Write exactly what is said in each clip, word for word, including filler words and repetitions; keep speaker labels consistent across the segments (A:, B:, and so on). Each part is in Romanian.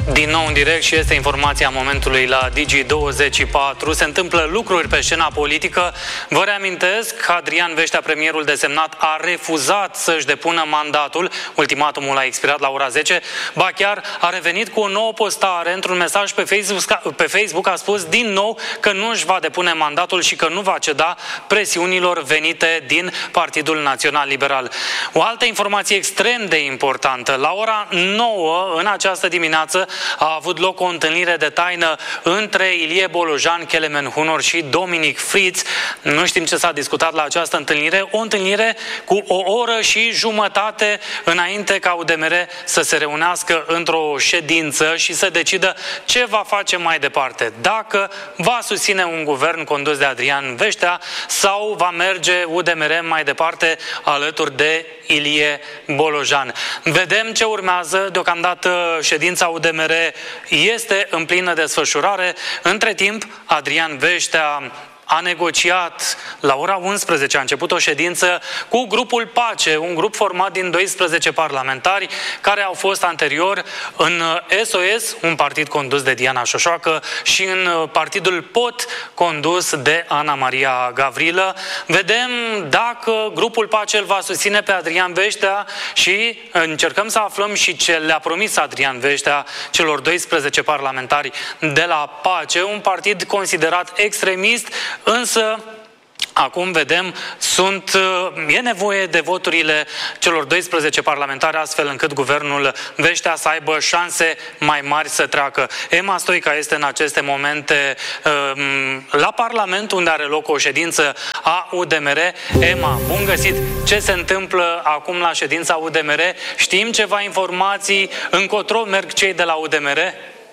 A: Din nou în direct și este informația momentului la Digi douăzeci și patru. Se întâmplă lucruri pe scena politică. Vă reamintesc că Adrian Veștea, premierul desemnat, a refuzat să-și depună mandatul. Ultimatumul a expirat la ora zece. Ba chiar a revenit cu o nouă postare. Într-un mesaj pe Facebook, pe Facebook a spus din nou că nu își va depune mandatul și că nu va ceda presiunilor venite din Partidul Național Liberal. O altă informație extrem de importantă. La ora nouă, în această dimineață, a avut loc o întâlnire de taină între Ilie Bolojan, Kelemen Hunor și Dominic Fritz. Nu știm ce s-a discutat la această întâlnire. O întâlnire cu o oră și jumătate înainte ca U D M R să se reunească într-o ședință și să decidă ce va face mai departe. Dacă va susține un guvern condus de Adrian Veștea sau va merge U D M R mai departe alături de Ilie Bolojan. Vedem ce urmează. Deocamdată ședința U D M R este în plină desfășurare. Între timp, Adrian Veștea a negociat la ora unsprezece, a început o ședință cu grupul Pace, un grup format din doisprezece parlamentari care au fost anterior în S O S, un partid condus de Diana Șoșoacă, și în partidul P O T, condus de Ana Maria Gavrilă. Vedem dacă grupul Pace îl va susține pe Adrian Veștea și încercăm să aflăm și ce le-a promis Adrian Veștea celor doisprezece parlamentari de la Pace, un partid considerat extremist. Însă, acum vedem, sunt, e nevoie de voturile celor doisprezece parlamentari astfel încât guvernul Veștea să aibă șanse mai mari să treacă. Emma Stoica este în aceste momente la Parlament, unde are loc o ședință a U D M R. Emma, bun găsit! Ce se întâmplă acum la ședința U D M R? Știm ceva informații? Încotro merg cei de la U D M R?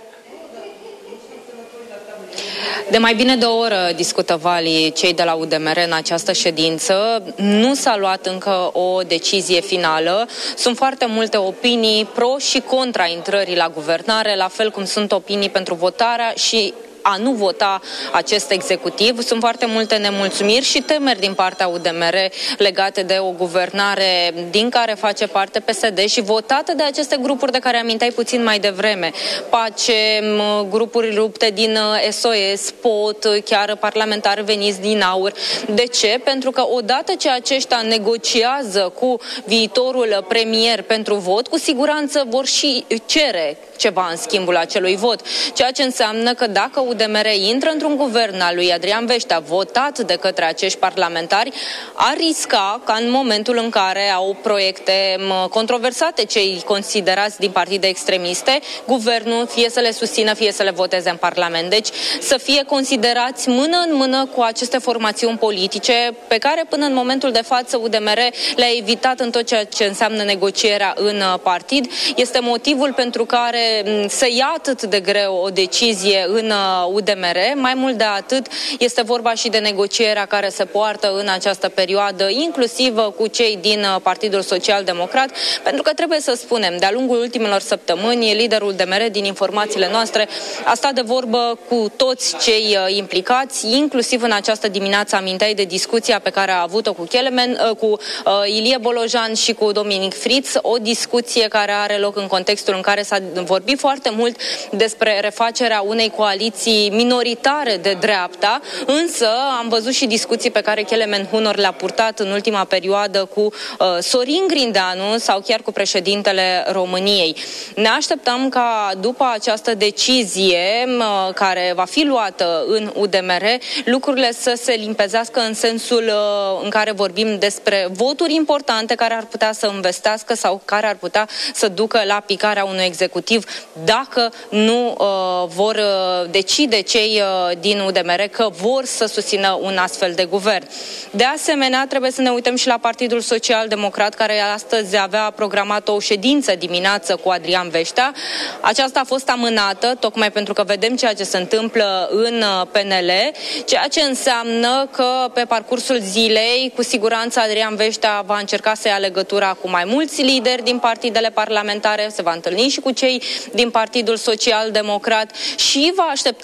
B: De mai bine de o oră discută Vali cei de la U D M R în această ședință. Nu s-a luat încă o decizie finală. Sunt foarte multe opinii pro și contra intrării la guvernare, la fel cum sunt opinii pentru votarea și a nu vota acest executiv. Sunt foarte multe nemulțumiri și temeri din partea U D M R legate de o guvernare din care face parte P S D și votată de aceste grupuri de care aminteai puțin mai devreme. Pace, grupuri rupte din S O S, P O T, chiar parlamentari veniți din AUR. De ce? Pentru că odată ce aceștia negociază cu viitorul premier pentru vot, cu siguranță vor și cere ceva în schimbul acelui vot. Ceea ce înseamnă că dacă U D M R intră într-un guvern al lui Adrian Veștea votat de către acești parlamentari, ar risca ca în momentul în care au proiecte controversate cei considerați din partide extremiste, guvernul fie să le susțină, fie să le voteze în Parlament. Deci să fie considerați mână în mână cu aceste formațiuni politice pe care până în momentul de față U D M R le-a evitat în tot ceea ce înseamnă negocierea în partid. Este motivul pentru care să ia atât de greu o decizie în U D M R. Mai mult de atât, este vorba și de negocierea care se poartă în această perioadă, inclusiv cu cei din Partidul Social Democrat, pentru că trebuie să spunem, de-a lungul ultimelor săptămâni, liderul U D M R, din informațiile noastre, a stat de vorbă cu toți cei implicați, inclusiv în această dimineață aminteai de discuția pe care a avut-o cu Kelemen, cu Ilie Bolojan și cu Dominic Fritz, o discuție care are loc în contextul în care s-a vorbit foarte mult despre refacerea unei coaliții minoritare de dreapta, însă am văzut și discuții pe care Kelemen Hunor le-a purtat în ultima perioadă cu uh, Sorin Grindeanu sau chiar cu președintele României. Ne așteptăm ca după această decizie uh, care va fi luată în U D M R, lucrurile să se limpezească în sensul uh, în care vorbim despre voturi importante care ar putea să investească sau care ar putea să ducă la picarea unui executiv dacă nu uh, vor uh, decide cei uh, din U D M R că vor să susțină un astfel de guvern. De asemenea, trebuie să ne uităm și la Partidul Social Democrat, care astăzi avea programat o ședință dimineață cu Adrian Veștea. Aceasta a fost amânată, tocmai pentru că vedem ceea ce se întâmplă în P N L, ceea ce înseamnă că pe parcursul zilei, cu siguranță Adrian Veștea va încerca să ia legătura cu mai mulți lideri din partidele parlamentare, se va întâlni și cu cei din Partidul Social Democrat și va aștepta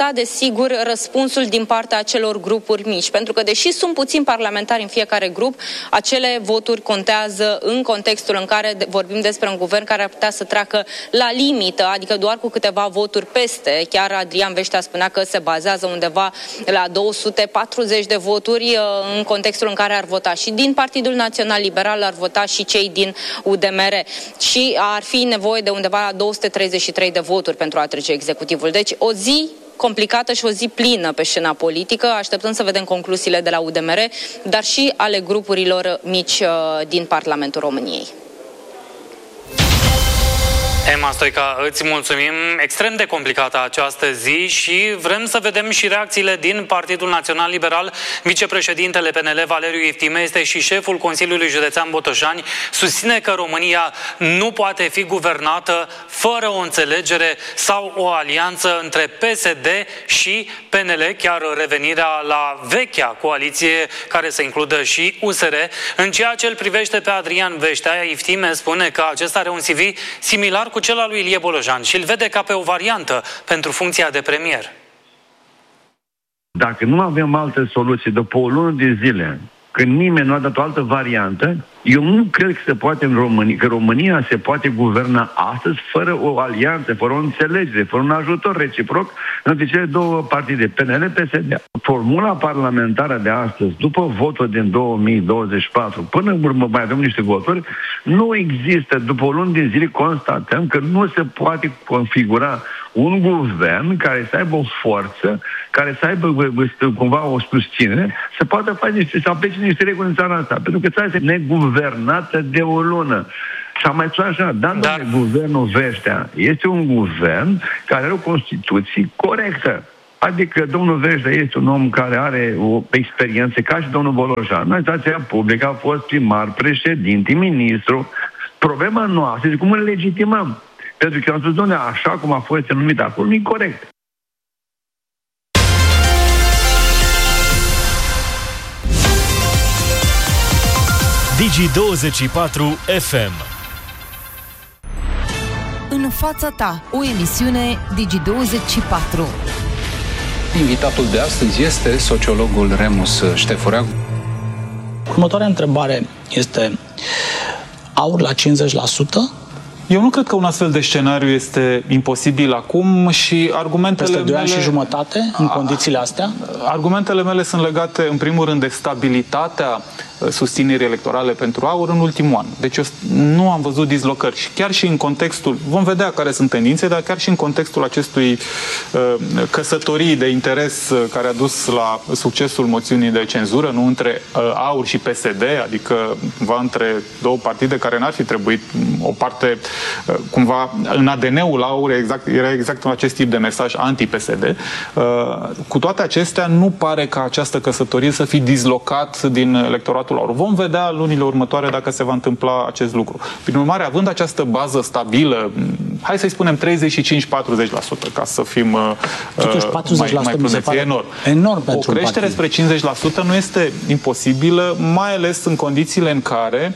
B: aștepta, desigur, răspunsul din partea acelor grupuri mici, pentru că, deși sunt puțini parlamentari în fiecare grup, acele voturi contează în contextul în care vorbim despre un guvern care ar putea să treacă la limită, adică doar cu câteva voturi peste. Chiar Adrian Veștea spunea că se bazează undeva la două sute patruzeci de voturi în contextul în care ar vota și din Partidul Național Liberal, ar vota și cei din U D M R. Și ar fi nevoie de undeva la două sute treizeci și trei de voturi pentru a trece executivul. Deci o zi complicată și o zi plină pe scena politică. Așteptăm să vedem concluziile de la U D M R, dar și ale grupurilor mici din Parlamentul României.
A: Emma Stoica, îți mulțumim. Extrem de complicată această zi și vrem să vedem și reacțiile din Partidul Național Liberal. Vicepreședintele P N L, Valeriu Iftime, este și șeful Consiliului Județean Botoșani. Susține că România nu poate fi guvernată fără o înțelegere sau o alianță între P S D și P N L, chiar revenirea la vechea coaliție care să includă și U S R. În ceea ce îl privește pe Adrian Veștea, Iftime spune că acesta are un C V similar cu cel al lui Ilie Bolojan și îl vede ca pe o variantă pentru funcția de premier.
C: Dacă nu avem alte soluții după o lună de zile, când nimeni nu a dat o altă variantă, eu nu cred că se poate în România, că România se poate guverna astăzi fără o alianță, fără o înțelegere, fără un ajutor reciproc între cele două partide, P N L, P S D. Formula parlamentară de astăzi, după votul din două mii douăzeci și patru, până în urmă mai avem niște voturi, nu există. După o lună de zile constatăm că nu se poate configura un guvern care să aibă o forță, care să aibă cumva o susținere, să poată face niște, să aplice niște reguli în țara asta. Pentru că țara este neguvernată de o lună. Și am mai spus așa, dar Dar... guvernul Veștea este un guvern care are o Constituție corectă. Adică domnul Veștea este un om care are o experiență ca și domnul Bolojan. În administrația publică a fost primar, președinte, ministru. Problema noastră este cum îl legitimăm. Pentru că am spus, doamne, așa cum a fost numit acolo, nu e corect.
D: Digi douăzeci și patru F M.
E: În fața ta, o emisiune Digi douăzeci și patru.
F: Invitatul de astăzi este sociologul Remus Ștefurea.
G: Următoarea întrebare este: aur la cincizeci la sută?
H: Eu nu cred că un astfel de scenariu este imposibil acum și argumentele
G: Peste doi
H: mele...
G: ani și jumătate, în condițiile astea?
H: Argumentele mele sunt legate, în primul rând, de stabilitatea susținerii electorale pentru aur în ultimul an. Deci eu nu am văzut dislocări. Și chiar și în contextul, vom vedea care sunt tendințe, dar chiar și în contextul acestui uh, căsătorii de interes uh, care a dus la succesul moțiunii de cenzură, nu între uh, aur și P S D, adică cumva între două partide care n-ar fi trebuit, o parte uh, cumva în A D N-ul aur exact, era exact acest tip de mesaj anti-P S D. Uh, cu toate acestea, nu pare ca această căsătorie să fi dislocat din electoratul aur. Vom vedea lunile următoare dacă se va întâmpla acest lucru. Prin urmare, având această bază stabilă, hai să-i spunem treizeci și cinci patruzeci la sută, ca să fim uh,
G: Totuși, patruzeci la sută
H: mai, mai prudenți. E enorm.
G: enorm
H: o creștere spre cincizeci la sută nu este imposibilă, mai ales în condițiile în care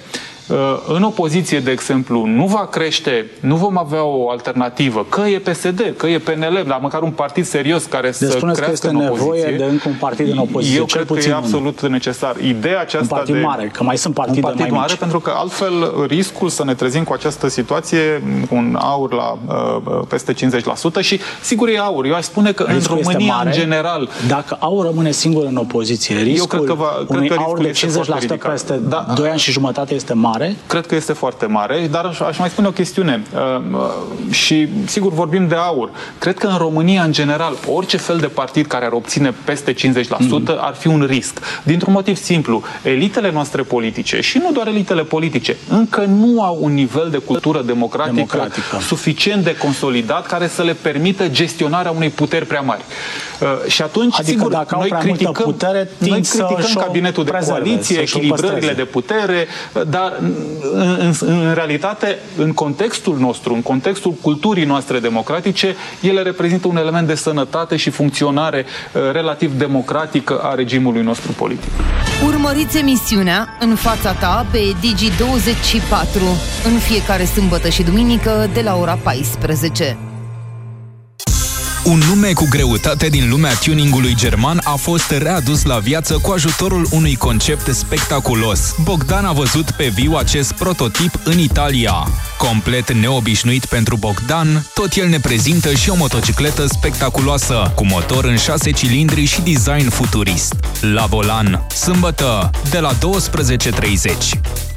H: în opoziție, de exemplu, nu va crește, nu vom avea o alternativă, că e P S D, că e P N L, dar măcar un partid serios care
G: deci
H: să crească în opoziție.
G: Nevoie de încă un partid în opoziție.
H: Eu cred că e absolut unul. necesar. Ideea aceasta
G: un partid
H: de
G: mare, că mai sunt partide
H: un partid
G: mai
H: mare,
G: mici.
H: pentru că altfel riscul să ne trezim cu această situație, un aur la uh, peste cincizeci la sută și sigur e aur. Eu aș spune că riscul în România, mare, în general...
G: Dacă aur rămâne singur în opoziție, riscul
H: eu cred că va, cred
G: unui
H: că
G: aur de cincizeci la sută peste da, doi ani și jumătate este mare?
H: Cred că este foarte mare, dar aș, aș mai spune o chestiune uh, și sigur vorbim de aur. Cred că în România, în general, orice fel de partid care ar obține peste cincizeci la sută mm. ar fi un risc. Dintr-un motiv simplu, elitele noastre politice și nu doar elitele politice, încă nu au un nivel de cultură democratică, democratică. suficient de consolidat care să le permită gestionarea unei puteri prea mari. Uh, și atunci,
G: adică
H: sigur,
G: dacă
H: noi criticăm,
G: putere,
H: noi criticăm cabinetul de coaliție, echilibrările de putere, dar în, în, în realitate, în contextul nostru, în contextul culturii noastre democratice, ele reprezintă un element de sănătate și funcționare uh, relativ democratică a regimului nostru politic.
E: Urmăriți emisiunea În fața ta pe Digi douăzeci și patru în fiecare sâmbătă și duminică de la ora paisprezece.
I: Un nume cu greutate din lumea tuningului german a fost readus la viață cu ajutorul unui concept spectaculos. Bogdan a văzut pe viu acest prototip în Italia. Complet neobișnuit pentru Bogdan, tot el ne prezintă și o motocicletă spectaculoasă, cu motor în șase cilindri și design futurist. La volan, sâmbătă, de la douăsprezece și treizeci.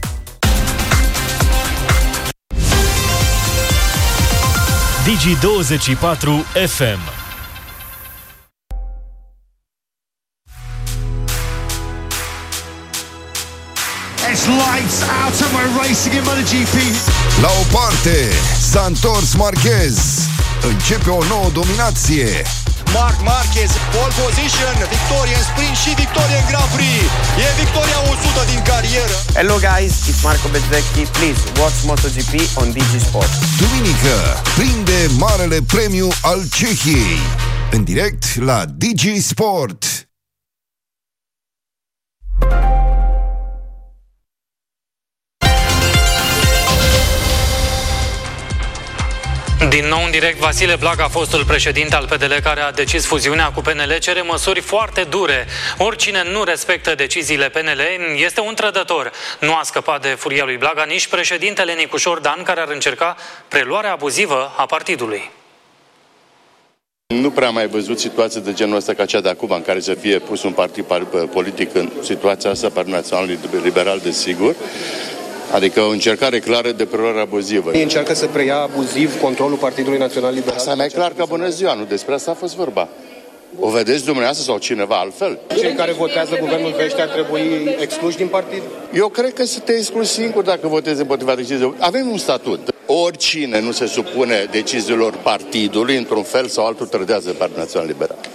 D: Digi douăzeci și patru F M.
J: It's lights out and we're racing in MotoGP.
K: La o parte, s-a întors Marquez. Începe o nouă dominație.
L: Marc Marquez, pole position, victorie în sprint și victorie în Grand Prix. E victoria o sută din carieră.
M: Hello guys, it's Marco Bezzecchi. Please watch MotoGP on Digi Sport.
K: Duminică, prinde marele premiu al Cehiei. În direct la Digi Sport.
A: Din nou în direct, Vasile Blaga, fostul președinte al P D L, care a decis fuziunea cu P N L, cere măsuri foarte dure. Oricine nu respectă deciziile P N L este un trădător. Nu a scăpat de furia lui Blaga nici președintele Nicușor Dan, care ar încerca preluarea abuzivă a partidului.
N: Nu prea am mai văzut situații de genul ăsta ca cea de acum, în care să fie pus un partid politic în situația asta, Partidul Național Liberal, desigur. Adică o încercare clară de preluare abuzivă.
O: Ei încearcă să preia abuziv controlul Partidului Național Liberal.
N: Asta mai clar ca bună ziua, nu despre asta a fost vorba. O vedeți dumneavoastră sau cineva altfel?
O: Cei care votează guvernul Vești ar trebui excluși din partid?
N: Eu cred că să te excluzi singur dacă votezi împotriva deciziei. Avem un statut. Oricine nu se supune deciziilor partidului, într-un fel sau altul, trădează Partidul Național Liberal.